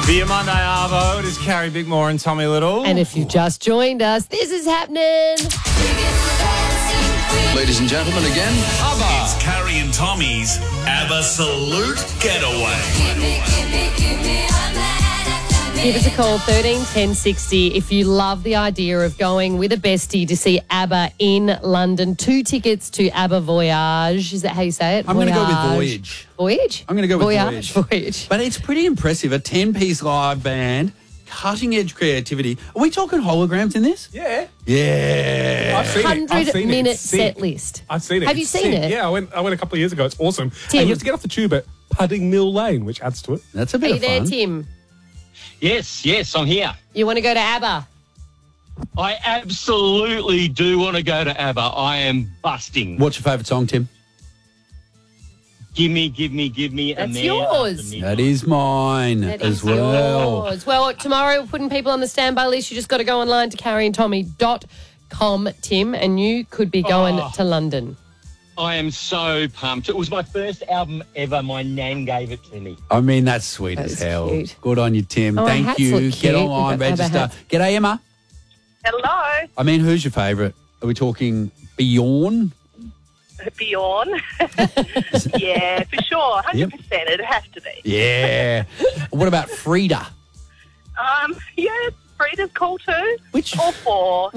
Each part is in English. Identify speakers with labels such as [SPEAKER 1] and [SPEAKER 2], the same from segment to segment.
[SPEAKER 1] The Monday Arvo, it is Carrie Bickmore and Tommy Little.
[SPEAKER 2] And if you've just joined us, this is happening.
[SPEAKER 3] Ladies and gentlemen, again, ABBA.
[SPEAKER 4] It's Carrie and Tommy's Absolute Getaway.
[SPEAKER 2] Give us a call, 13 10 60, if you love the idea of going with a bestie to see ABBA in London. 2 tickets to ABBA Voyage. Is that how you say it?
[SPEAKER 5] I'm going to go with Voyage.
[SPEAKER 2] Voyage?
[SPEAKER 5] I'm going to go with Voyage.
[SPEAKER 2] Voyage.
[SPEAKER 5] But it's pretty impressive. A 10-piece live band, cutting-edge creativity. Are we talking holograms in this?
[SPEAKER 6] Yeah.
[SPEAKER 5] Yeah.
[SPEAKER 6] I've seen it.
[SPEAKER 2] 100-minute
[SPEAKER 6] Sick.
[SPEAKER 2] set list.
[SPEAKER 6] I've seen it.
[SPEAKER 2] Have you
[SPEAKER 6] It's
[SPEAKER 2] seen
[SPEAKER 6] sick.
[SPEAKER 2] it?
[SPEAKER 6] Yeah, I went a couple of years ago. It's awesome.
[SPEAKER 2] Tim.
[SPEAKER 6] And you have to get off the tube at Pudding Mill Lane, which adds to it.
[SPEAKER 5] That's a
[SPEAKER 2] Are
[SPEAKER 5] bit
[SPEAKER 2] you
[SPEAKER 5] of
[SPEAKER 2] there,
[SPEAKER 5] fun.
[SPEAKER 2] Tim?
[SPEAKER 7] Yes, I'm here.
[SPEAKER 2] You want to go to ABBA?
[SPEAKER 7] I absolutely do want to go to ABBA. I am busting.
[SPEAKER 5] What's your favourite song, Tim?
[SPEAKER 7] Give me.
[SPEAKER 2] That's
[SPEAKER 7] a man
[SPEAKER 2] yours.
[SPEAKER 7] after me.
[SPEAKER 5] That is mine
[SPEAKER 2] That
[SPEAKER 5] as
[SPEAKER 2] is
[SPEAKER 5] well.
[SPEAKER 2] yours. Well, tomorrow we're putting people on the standby list. You just got to go online to carrieandtommy.com, Tim, and you could be going to London.
[SPEAKER 7] I am so pumped. It was my first album ever. My nan gave it to me.
[SPEAKER 5] I mean, that's sweet
[SPEAKER 2] That
[SPEAKER 5] as
[SPEAKER 2] is
[SPEAKER 5] hell.
[SPEAKER 2] cute.
[SPEAKER 5] Good on you, Tim.
[SPEAKER 2] Oh, our
[SPEAKER 5] Thank
[SPEAKER 2] hats
[SPEAKER 5] you.
[SPEAKER 2] look
[SPEAKER 5] Get
[SPEAKER 2] cute.
[SPEAKER 5] online,
[SPEAKER 2] We've got ABBA
[SPEAKER 5] register.
[SPEAKER 2] hats.
[SPEAKER 5] G'day, Emma.
[SPEAKER 8] Hello,
[SPEAKER 5] I mean, who's your favourite? Are we talking Bjorn?
[SPEAKER 8] Bjorn. Yeah, for sure. 100%. It has to be.
[SPEAKER 5] Yeah. What about Frida?
[SPEAKER 8] Yeah, Frida's cool too.
[SPEAKER 5] Which?
[SPEAKER 8] All 4.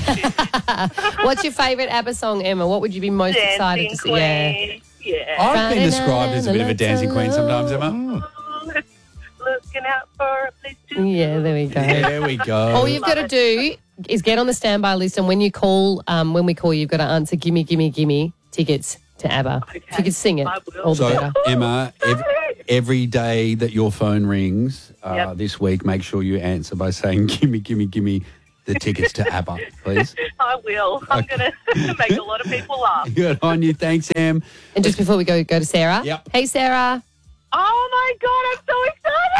[SPEAKER 2] What's your favourite ABBA song, Emma? What would you be most excited to see?
[SPEAKER 8] Queen. Yeah.
[SPEAKER 5] I've been described as a bit of a dancing queen sometimes, Emma.
[SPEAKER 8] Looking out for a place to
[SPEAKER 2] Yeah, there we go.
[SPEAKER 5] There we go.
[SPEAKER 2] All you've got to do is get on the standby list, and when you call, when we call, you've got to answer gimme tickets to ABBA.
[SPEAKER 8] Okay.
[SPEAKER 2] If you could sing it,
[SPEAKER 8] I will.
[SPEAKER 2] all the
[SPEAKER 5] So,
[SPEAKER 2] better.
[SPEAKER 5] Emma, every day that your phone rings
[SPEAKER 8] Yep.
[SPEAKER 5] this week, make sure you answer by saying, gimme the tickets to ABBA, please.
[SPEAKER 8] I will. I'm going to make a lot of people laugh.
[SPEAKER 5] Good on you. Thanks, Em.
[SPEAKER 2] And just before we go to Sarah.
[SPEAKER 5] Yep.
[SPEAKER 2] Hey, Sarah.
[SPEAKER 8] Oh, my God, I'm so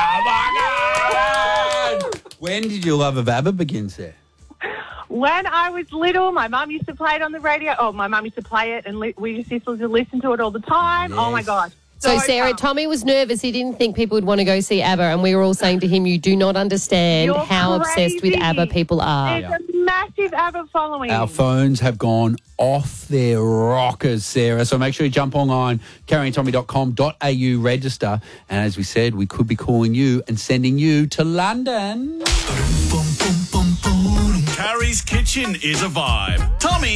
[SPEAKER 8] excited.
[SPEAKER 5] Oh, my God! When did your love of ABBA begin, Sarah?
[SPEAKER 8] When I was little, my mum used to play it on the radio. Oh, my mum used to play it, and we used to listen to it all the time. Oh, my
[SPEAKER 5] Yes.
[SPEAKER 8] God.
[SPEAKER 2] So, Sarah,
[SPEAKER 8] pumped.
[SPEAKER 2] Tommy was nervous. He didn't think people would want to go see ABBA, and we were all saying to him, you do not understand
[SPEAKER 8] You're
[SPEAKER 2] how obsessed with
[SPEAKER 8] crazy.
[SPEAKER 2] ABBA people are.
[SPEAKER 8] There's a massive ABBA following.
[SPEAKER 5] Our phones have gone off their rockers, Sarah. So make sure you jump online, carrieandtommy.com.au, register. And as we said, we could be calling you and sending you to London.
[SPEAKER 4] Carrie's Kitchen is a vibe. Tommy